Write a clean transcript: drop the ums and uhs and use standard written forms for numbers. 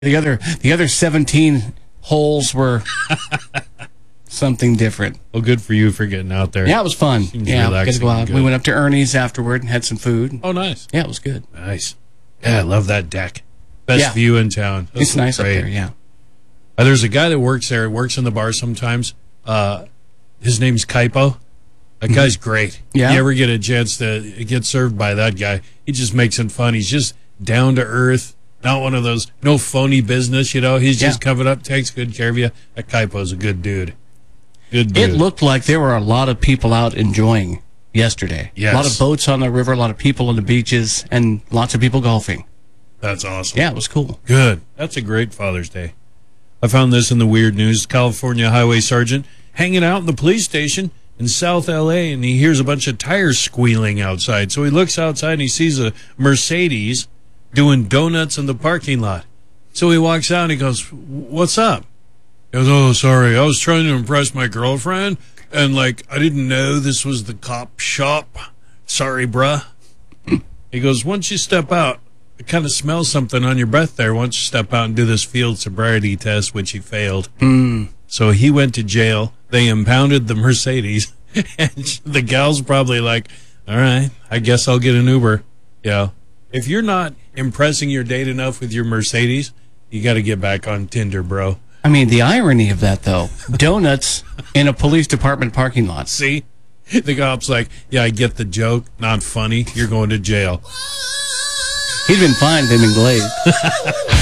The other 17 holes were something different. Well, good for you for getting out there. Yeah, it was fun. Seems yeah, relaxing good to go out. and good. We went up to Ernie's afterward and had some food. Oh, nice. Yeah, it was good. Nice. Yeah, I love that deck. Best Yeah. view in town. It's nice great. up there, yeah. There's a guy that works there, works in the bar sometimes. His name's Kaipo. That guy's great. Yeah. You ever get a chance to get served by that guy, he just makes it fun. He's just down to earth. Not one of those, no phony business, you know. He's just coming up, takes good care of you. That Kaipo's a good dude. Good dude. It looked like there were a lot of people out enjoying yesterday. Yes. A lot of boats on the river, a lot of people on the beaches, and lots of people golfing. That's awesome. Yeah, it was cool. Good. That's a great Father's Day. I found this in the weird news. California highway sergeant hanging out in the police station in South L.A., and he hears a bunch of tires squealing outside. So he looks outside and he sees a Mercedes doing donuts in the parking lot. So he walks out and he goes, "What's up?" He goes, "Oh, sorry, I was trying to impress my girlfriend, and, I didn't know this was the cop shop. Sorry, bruh." He goes, "Once you step out, I kind of smell something on your breath there. Once you step out and do this field sobriety test," which he failed. So he went to jail. They impounded the Mercedes, and the gal's probably like, "All right, I guess I'll get an Uber." Yeah. If you're not impressing your date enough with your Mercedes, you got to get back on Tinder, bro. I mean, the irony of that, though. Donuts in a police department parking lot. See? The cop's like, "Yeah, I get the joke. Not funny. You're going to jail." He'd been fine if they'd been glazed.